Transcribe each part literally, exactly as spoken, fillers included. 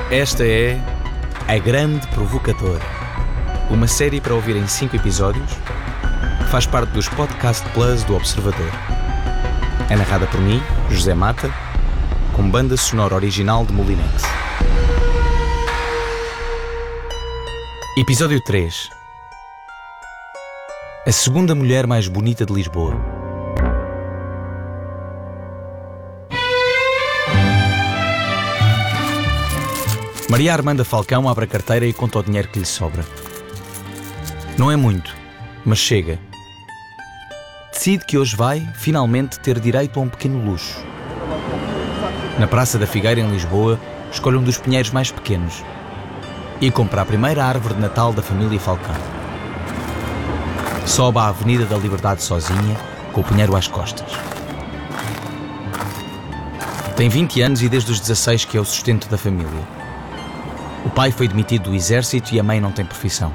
Esta é A Grande Provocadora, uma série para ouvir em cinco episódios, que faz parte dos Podcast Plus do Observador. É narrada por mim, José Mata, com banda sonora original de Molinex. Episódio três. A segunda mulher mais bonita de Lisboa. Maria Armanda Falcão abre a carteira e conta o dinheiro que lhe sobra. Não é muito, mas chega. Decide que hoje vai, finalmente, ter direito a um pequeno luxo. Na Praça da Figueira, em Lisboa, escolhe um dos pinheiros mais pequenos e compra a primeira árvore de Natal da família Falcão. Sobe à Avenida da Liberdade sozinha, com o pinheiro às costas. Tem vinte anos e desde os dezasseis que é o sustento da família. O pai foi demitido do exército e a mãe não tem profissão.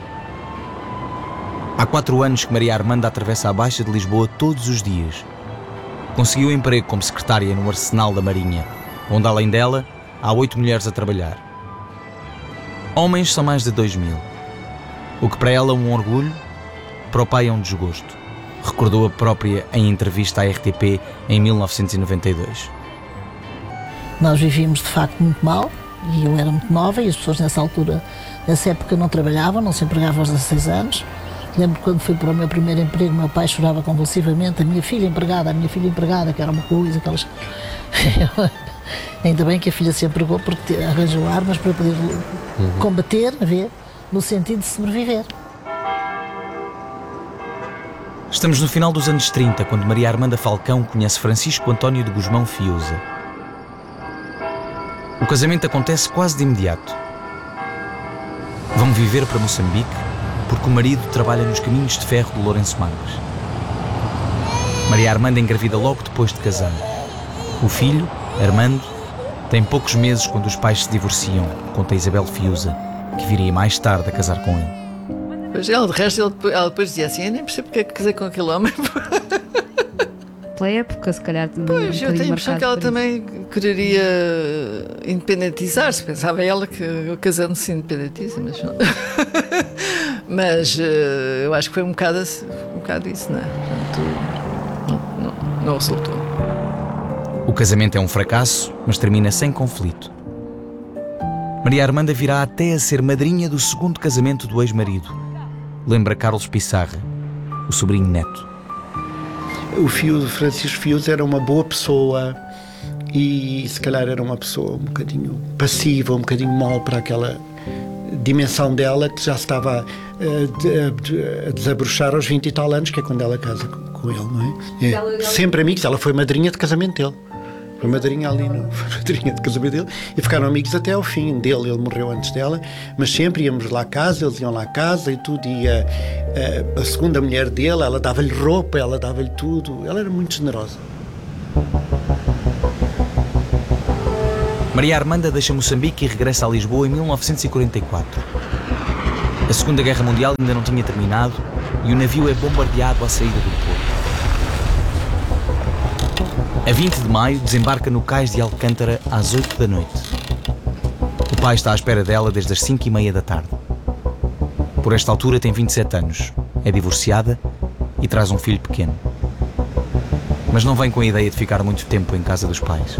Há quatro anos que Maria Armanda atravessa a Baixa de Lisboa todos os dias. Conseguiu emprego como secretária no Arsenal da Marinha, onde além dela há oito mulheres a trabalhar. Homens são mais de dois mil. O que para ela é um orgulho, para o pai é um desgosto, recordou a própria em entrevista à R T P em mil novecentos e noventa e dois. Nós vivíamos de facto muito mal, e eu era muito nova e as pessoas nessa altura, nessa época não trabalhavam, não se empregavam aos dezasseis anos. Lembro que quando fui para o meu primeiro emprego, meu pai chorava convulsivamente, a minha filha empregada, a minha filha empregada, que era uma coisa, aquelas... Ainda bem que a filha se empregou porque arranjou armas para poder uhum. combater, a ver, no sentido de sobreviver. Estamos no final dos anos trinta, quando Maria Armanda Falcão conhece Francisco António de Gusmão Fiuza. O casamento acontece quase de imediato. Vão viver para Moçambique porque o marido trabalha nos caminhos de ferro de Lourenço Marques. Maria Armanda engravida logo depois de casar. O filho, Armando, tem poucos meses quando os pais se divorciam, conta Isabel Fiuza, que viria mais tarde a casar com ele. Pois ela, de resto, ela, ela depois dizia assim: eu nem percebo porque é que casei com aquele homem. Pela época, se calhar... Pois, um eu tenho a impressão que ela também quereria independentizar-se. Pensava ela que eu casando se independentiza, mas... mas uh, eu acho que foi um bocado, um bocado isso, não é? Portanto, não, não, não resultou. O casamento é um fracasso, mas termina sem conflito. Maria Armanda virá até a ser madrinha do segundo casamento do ex-marido. Lembra Carlos Pissarra, o sobrinho neto. O Fiuza, Francisco Fiuza, era uma boa pessoa e se calhar era uma pessoa um bocadinho passiva, um bocadinho mal para aquela dimensão dela que já estava a, a, a desabrochar aos vinte e tal anos, que é quando ela casa com ele, não é? É sempre amigos, ela foi madrinha de casamento dele. Foi madrinha ali, não? Foi madrinha de casamento dele e ficaram amigos até ao fim dele. Ele morreu antes dela, mas sempre íamos lá à casa, eles iam lá à casa e tudo. E a, a, a segunda mulher dele, ela dava-lhe roupa, ela dava-lhe tudo. Ela era muito generosa. Maria Armanda deixa Moçambique e regressa a Lisboa em mil novecentos e quarenta e quatro. A Segunda Guerra Mundial ainda não tinha terminado e o navio é bombardeado à saída do porto. A vinte de maio, desembarca no cais de Alcântara às oito da noite. O pai está à espera dela desde as cinco e meia da tarde. Por esta altura tem vinte e sete anos, é divorciada e traz um filho pequeno. Mas não vem com a ideia de ficar muito tempo em casa dos pais.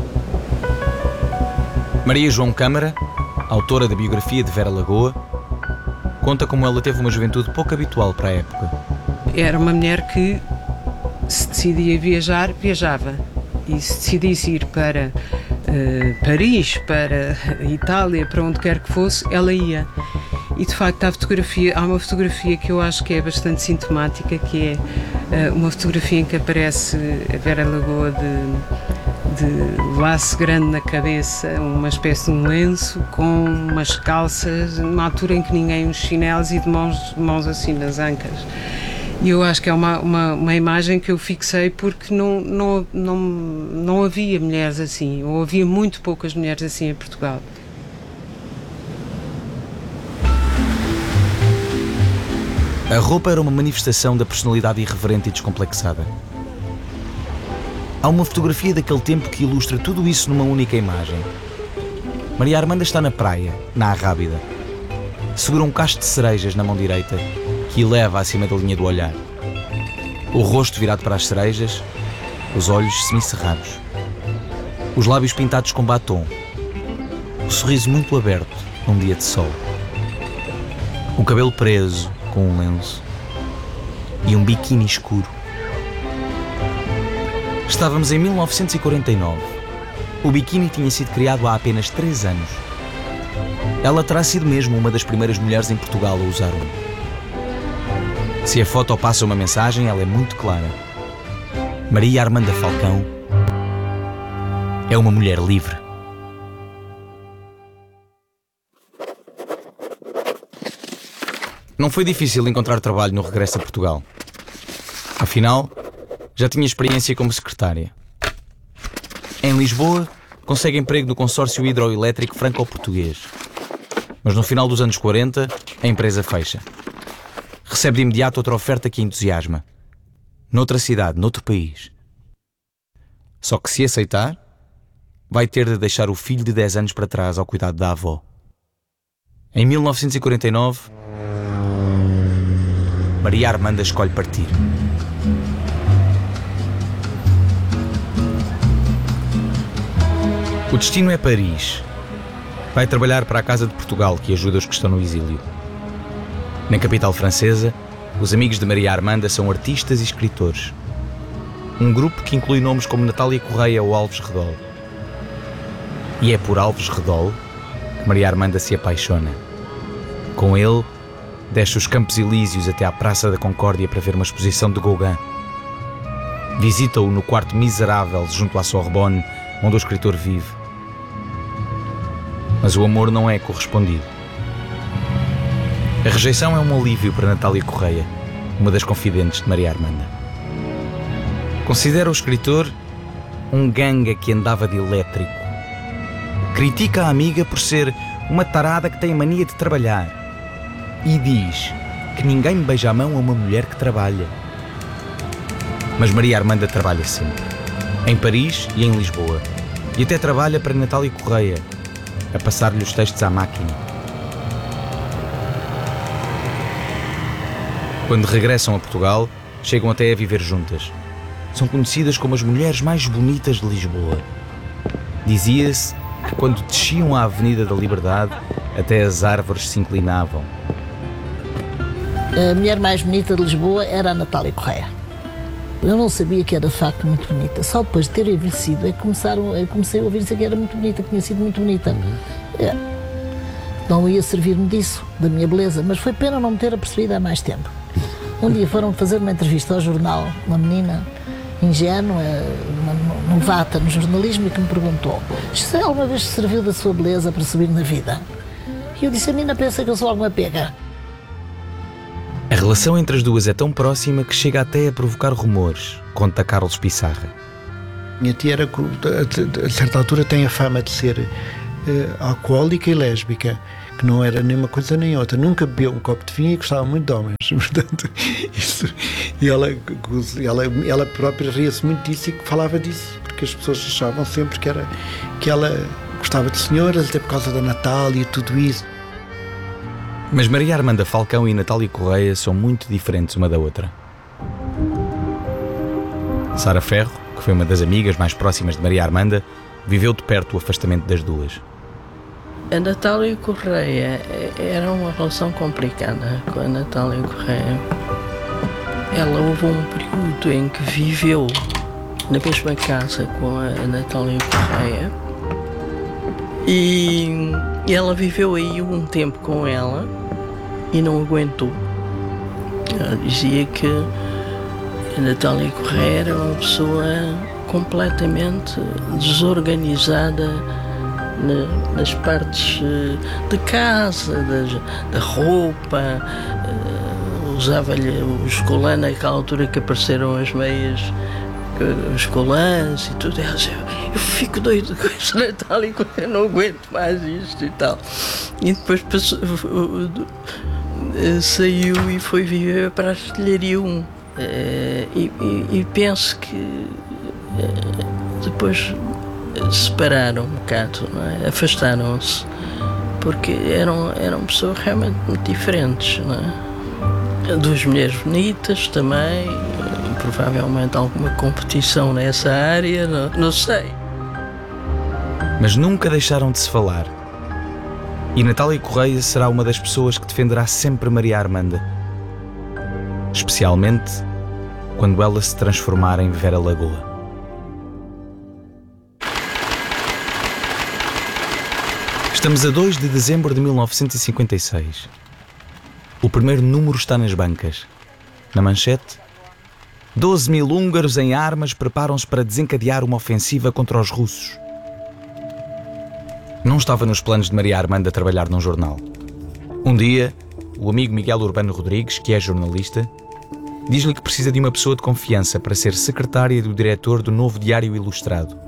Maria João Câmara, autora da biografia de Vera Lagoa, conta como ela teve uma juventude pouco habitual para a época. Era uma mulher que, se decidia viajar, viajava. E se decidisse ir para uh, Paris, para Itália, para onde quer que fosse, ela ia. E de facto há, fotografia, há uma fotografia que eu acho que é bastante sintomática, que é uh, uma fotografia em que aparece a Vera Lagoa de, de laço grande na cabeça, uma espécie de um lenço, com umas calças, numa altura em que ninguém, uns chinelos e de mãos, mãos assim nas ancas. E eu acho que é uma, uma, uma imagem que eu fixei porque não, não, não, não havia mulheres assim, ou havia muito poucas mulheres assim em Portugal. A roupa era uma manifestação da personalidade irreverente e descomplexada. Há uma fotografia daquele tempo que ilustra tudo isso numa única imagem. Maria Armanda está na praia, na Arrábida. Segura um cacho de cerejas na mão direita que a leva acima da linha do olhar. O rosto virado para as cerejas, os olhos semicerrados. Os lábios pintados com batom. O sorriso muito aberto num dia de sol. O cabelo preso com um lenço. E um biquíni escuro. Estávamos em mil novecentos e quarenta e nove. O biquíni tinha sido criado há apenas três anos. Ela terá sido mesmo uma das primeiras mulheres em Portugal a usar um. Se a foto passa uma mensagem, ela é muito clara. Maria Armanda Falcão é uma mulher livre. Não foi difícil encontrar trabalho no regresso a Portugal. Afinal, já tinha experiência como secretária. Em Lisboa, consegue emprego no consórcio hidroelétrico franco-português. Mas no final dos anos quarenta, a empresa fecha. Recebe de imediato outra oferta que a entusiasma. Noutra cidade, noutro país. Só que se aceitar, vai ter de deixar o filho de dez anos para trás ao cuidado da avó. Em mil novecentos e quarenta e nove, Maria Armanda escolhe partir. O destino é Paris. Vai trabalhar para a Casa de Portugal, que ajuda os que estão no exílio. Na capital francesa, os amigos de Maria Armanda são artistas e escritores. Um grupo que inclui nomes como Natália Correia ou Alves Redol. E é por Alves Redol que Maria Armanda se apaixona. Com ele, desce os Campos Elíseos até à Praça da Concórdia para ver uma exposição de Gauguin. Visita-o no quarto miserável junto à Sorbonne, onde o escritor vive. Mas o amor não é correspondido. A rejeição é um alívio para Natália Correia, uma das confidentes de Maria Armanda. Considera o escritor um ganga que andava de elétrico. Critica a amiga por ser uma tarada que tem mania de trabalhar. E diz que ninguém beija a mão a uma mulher que trabalha. Mas Maria Armanda trabalha sempre. Em Paris e em Lisboa. E até trabalha para Natália Correia, a passar-lhe os textos à máquina. Quando regressam a Portugal, chegam até a viver juntas. São conhecidas como as mulheres mais bonitas de Lisboa. Dizia-se que quando desciam a Avenida da Liberdade, até as árvores se inclinavam. A mulher mais bonita de Lisboa era a Natália Correia. Eu não sabia que era de facto muito bonita. Só depois de ter envelhecido é que começaram, eu comecei a ouvir dizer que era muito bonita, que tinha sido muito bonita. É. Não ia servir-me disso, da minha beleza, mas foi pena não me ter apercebido há mais tempo. Um dia foram fazer uma entrevista ao jornal, uma menina ingênua, uma novata no jornalismo, e que me perguntou se alguma vez serviu da sua beleza para subir na vida. E eu disse: a menina pensa que eu sou alguma pega. A relação entre as duas é tão próxima que chega até a provocar rumores, conta Carlos Pissarra. Minha tia era, a certa altura, tem a fama de ser uh, alcoólica e lésbica, que não era nem uma coisa nem outra. Nunca bebeu um copo de vinho e gostava muito de homens. Portanto, isso, e ela, ela, ela própria ria-se muito disso e falava disso, porque as pessoas achavam sempre que, era, que ela gostava de senhoras, até por causa da Natália e tudo isso. Mas Maria Armanda Falcão e Natália Correia são muito diferentes uma da outra. Sara Ferro, que foi uma das amigas mais próximas de Maria Armanda, viveu de perto o afastamento das duas. A Natália Correia era uma relação complicada com a Natália Correia. Ela houve um período em que viveu na mesma casa com a Natália Correia e ela viveu aí um tempo com ela e não aguentou. Ela dizia que a Natália Correia era uma pessoa completamente desorganizada nas partes de casa, da roupa, usava-lhe os colãs naquela altura que apareceram as meias, os colãs e tudo. Ela dizia: eu fico doido com esta Natália, eu não aguento mais isto e tal. E depois passou, saiu e foi viver para a Artilharia um. E, e, e penso que depois separaram um bocado, não é? Afastaram-se, porque eram, eram pessoas realmente muito diferentes, não é? Duas mulheres bonitas também, provavelmente alguma competição nessa área, não, não sei. Mas nunca deixaram de se falar. E Natália Correia será uma das pessoas que defenderá sempre Maria Armanda. Especialmente quando ela se transformar em Vera Lagoa. Estamos a dois de dezembro de mil novecentos e cinquenta e seis. O primeiro número está nas bancas. Na manchete, doze mil húngaros em armas preparam-se para desencadear uma ofensiva contra os russos. Não estava nos planos de Maria Armanda trabalhar num jornal. Um dia, o amigo Miguel Urbano Rodrigues, que é jornalista, diz-lhe que precisa de uma pessoa de confiança para ser secretária do diretor do novo Diário Ilustrado.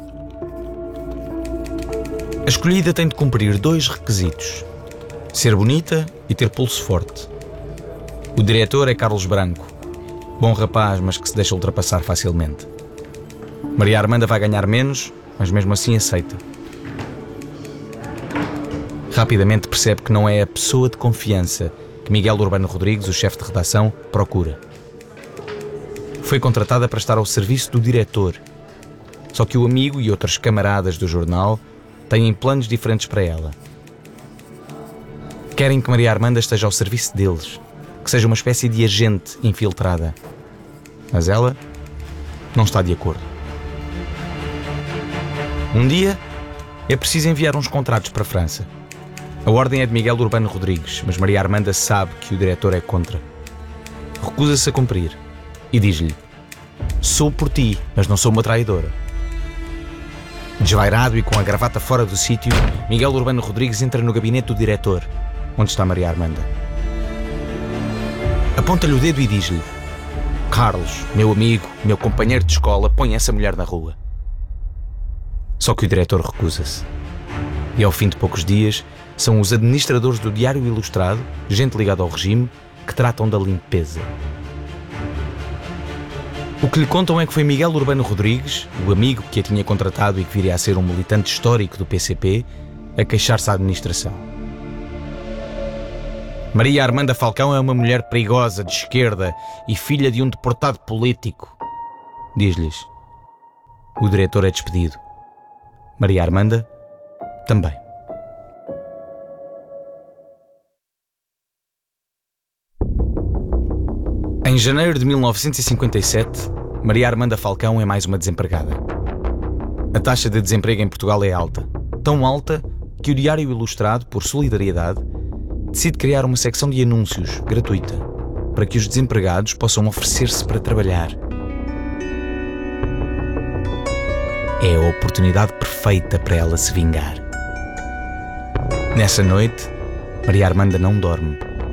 A escolhida tem de cumprir dois requisitos: ser bonita e ter pulso forte. O diretor é Carlos Branco, bom rapaz, mas que se deixa ultrapassar facilmente. Maria Armanda vai ganhar menos, mas mesmo assim aceita. Rapidamente percebe que não é a pessoa de confiança que Miguel Urbano Rodrigues, o chefe de redação, procura. Foi contratada para estar ao serviço do diretor. Só que o amigo e outros camaradas do jornal têm planos diferentes para ela. Querem que Maria Armanda esteja ao serviço deles, que seja uma espécie de agente infiltrada. Mas ela não está de acordo. Um dia, é preciso enviar uns contratos para a França. A ordem é de Miguel Urbano Rodrigues, mas Maria Armanda sabe que o diretor é contra. Recusa-se a cumprir e diz-lhe: sou por ti, mas não sou uma traidora. Desvairado e com a gravata fora do sítio, Miguel Urbano Rodrigues entra no gabinete do diretor, onde está Maria Armanda. Aponta-lhe o dedo e diz-lhe: Carlos, meu amigo, meu companheiro de escola, põe essa mulher na rua. Só que o diretor recusa-se. E ao fim de poucos dias, são os administradores do Diário Ilustrado, gente ligada ao regime, que tratam da limpeza. O que lhe contam é que foi Miguel Urbano Rodrigues, o amigo que a tinha contratado e que viria a ser um militante histórico do P C P, a queixar-se à administração. Maria Armanda Falcão é uma mulher perigosa, de esquerda e filha de um deportado político, diz-lhes. O diretor é despedido. Maria Armanda também. Em janeiro de mil novecentos e cinquenta e sete, Maria Armanda Falcão é mais uma desempregada. A taxa de desemprego em Portugal é alta. Tão alta que o Diário Ilustrado, por solidariedade, decide criar uma secção de anúncios gratuita para que os desempregados possam oferecer-se para trabalhar. É a oportunidade perfeita para ela se vingar. Nessa noite, Maria Armanda não dorme.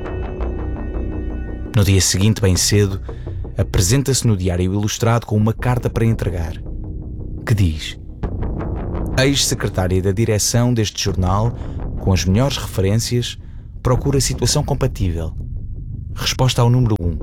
No dia seguinte, bem cedo, apresenta-se no Diário Ilustrado com uma carta para entregar, que diz: ex-secretária da direção deste jornal, com as melhores referências, procura situação compatível. Resposta ao número um.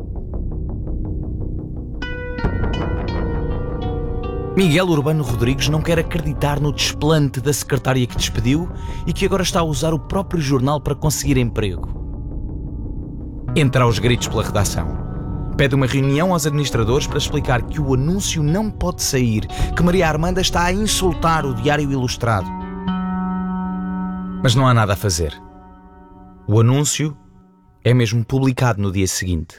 Miguel Urbano Rodrigues não quer acreditar no desplante da secretária que despediu e que agora está a usar o próprio jornal para conseguir emprego. Entra aos gritos pela redação. Pede uma reunião aos administradores para explicar que o anúncio não pode sair, que Maria Armanda está a insultar o Diário Ilustrado. Mas não há nada a fazer. O anúncio é mesmo publicado no dia seguinte.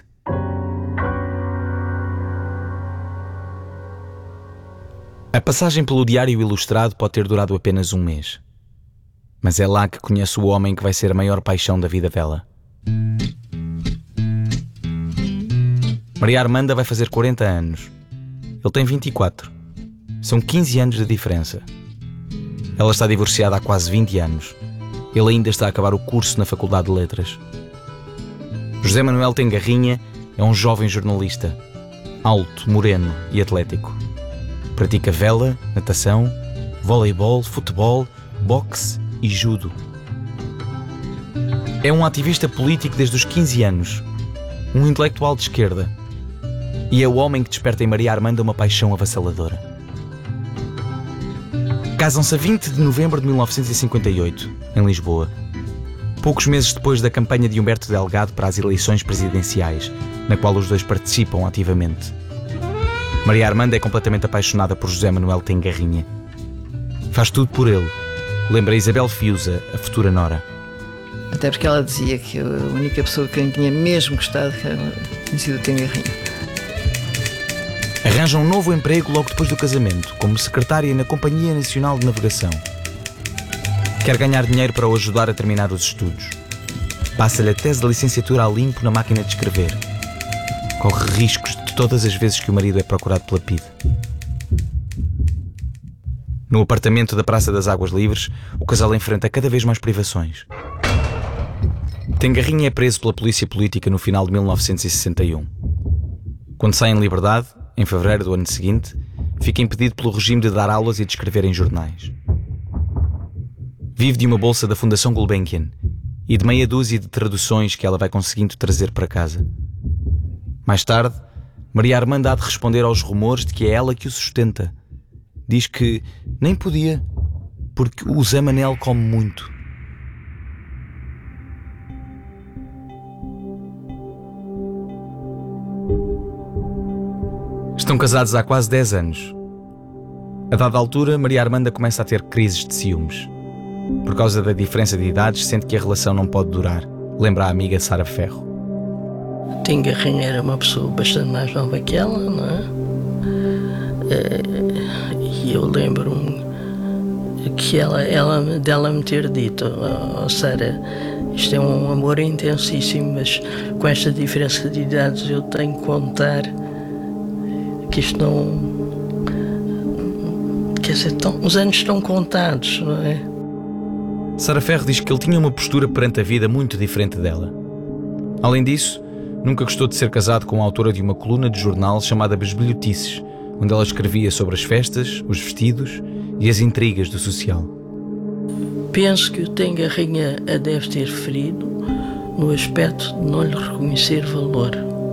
A passagem pelo Diário Ilustrado pode ter durado apenas um mês. Mas é lá que conhece o homem que vai ser a maior paixão da vida dela. Maria Armanda vai fazer quarenta anos. Ele tem vinte e quatro. São quinze anos de diferença. Ela está divorciada há quase vinte anos. Ele ainda está a acabar o curso na Faculdade de Letras. José Manuel Tengarrinha é um jovem jornalista, alto, moreno e atlético. Pratica vela, natação, voleibol, futebol, boxe e judo. É um ativista político desde os quinze anos, um intelectual de esquerda, e é o homem que desperta em Maria Armanda uma paixão avassaladora. Casam-se a vinte de novembro de mil novecentos e cinquenta e oito, em Lisboa. Poucos meses depois da campanha de Humberto Delgado para as eleições presidenciais, na qual os dois participam ativamente. Maria Armanda é completamente apaixonada por José Manuel Tengarrinha. Faz tudo por ele. Lembra Isabel Fiuza, a futura nora. Até porque ela dizia que a única pessoa que tinha mesmo gostado tinha sido o Tengarrinha. Arranja um novo emprego logo depois do casamento, como secretária na Companhia Nacional de Navegação. Quer ganhar dinheiro para o ajudar a terminar os estudos. Passa-lhe a tese de licenciatura a limpo na máquina de escrever. Corre riscos de todas as vezes que o marido é procurado pela P I D. No apartamento da Praça das Águas Livres, o casal enfrenta cada vez mais privações. Tengarrinha é preso pela polícia política no final de mil novecentos e sessenta e um. Quando sai em liberdade, em fevereiro do ano seguinte, fica impedido pelo regime de dar aulas e de escrever em jornais. Vive de uma bolsa da Fundação Gulbenkian e de meia dúzia de traduções que ela vai conseguindo trazer para casa. Mais tarde, Maria Armanda há de responder aos rumores de que é ela que o sustenta. Diz que nem podia, porque o Zé Manel come muito. Estão casados há quase dez anos. A dada altura, Maria Armanda começa a ter crises de ciúmes. Por causa da diferença de idades, sente que a relação não pode durar. Lembra a amiga Sara Ferro. Tengarrinha era uma pessoa bastante mais nova que ela, não é? E eu lembro-me que ela, ela, dela me ter dito: oh, Sara, isto é um amor intensíssimo, mas com esta diferença de idades eu tenho que contar que isto não... Quer dizer, tão, os anos estão contados, não é? Sara Ferro diz que ele tinha uma postura perante a vida muito diferente dela. Além disso, nunca gostou de ser casado com a autora de uma coluna de jornal chamada Besbilhotices, onde ela escrevia sobre as festas, os vestidos e as intrigas do social. Penso que o Tengarrinha a deve ter ferido no aspecto de não lhe reconhecer valor.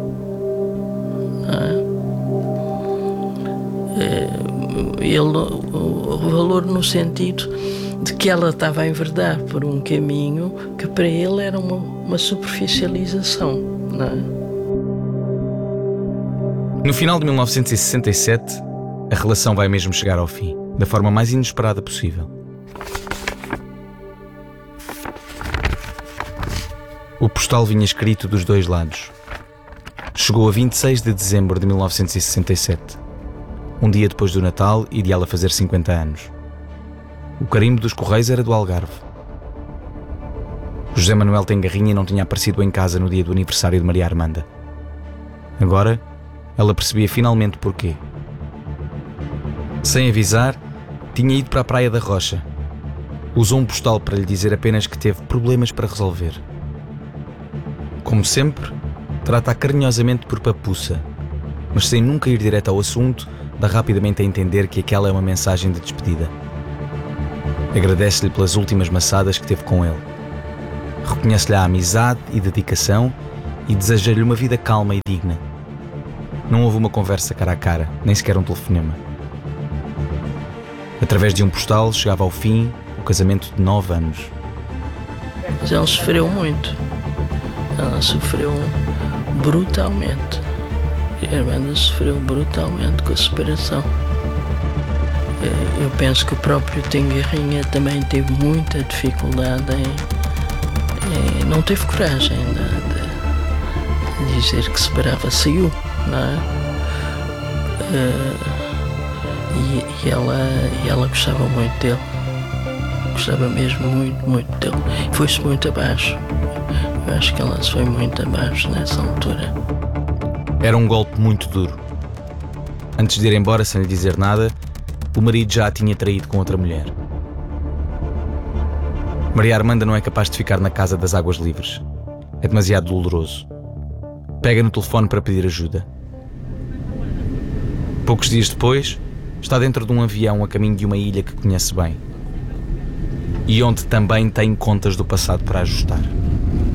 Ele, o valor no sentido de que ela estava a enverdar por um caminho que para ele era uma, uma superficialização, não é? No final de mil novecentos e sessenta e sete, a relação vai mesmo chegar ao fim, da forma mais inesperada possível. O postal vinha escrito dos dois lados. Chegou a vinte e seis de dezembro de mil novecentos e sessenta e sete, um dia depois do Natal e de ela fazer cinquenta anos. O carimbo dos Correios era do Algarve. José Manuel Tengarrinha não tinha aparecido em casa no dia do aniversário de Maria Armanda. Agora, ela percebia finalmente porquê. Sem avisar, tinha ido para a Praia da Rocha. Usou um postal para lhe dizer apenas que teve problemas para resolver. Como sempre, trata-a carinhosamente por papuça, mas sem nunca ir direto ao assunto, dá rapidamente a entender que aquela é uma mensagem de despedida. Agradece-lhe pelas últimas maçadas que teve com ele. Reconhece-lhe a amizade e dedicação e deseja-lhe uma vida calma e digna. Não houve uma conversa cara a cara, nem sequer um telefonema. Através de um postal chegava ao fim o casamento de nove anos. Mas ela sofreu muito. Ela sofreu brutalmente. A Armanda sofreu brutalmente com a separação. Eu penso que o próprio Tengarrinha também teve muita dificuldade em, em não teve coragem de, de dizer que separava, saiu, não é? E, e, ela, e ela gostava muito dele, gostava mesmo muito, muito dele. Foi-se muito abaixo. Eu acho que ela se foi muito abaixo nessa altura. Era um golpe muito duro. Antes de ir embora sem lhe dizer nada, o marido já a tinha traído com outra mulher. Maria Armanda não é capaz de ficar na casa das Águas Livres. É demasiado doloroso. Pega no telefone para pedir ajuda. Poucos dias depois, está dentro de um avião a caminho de uma ilha que conhece bem e onde também tem contas do passado para ajustar.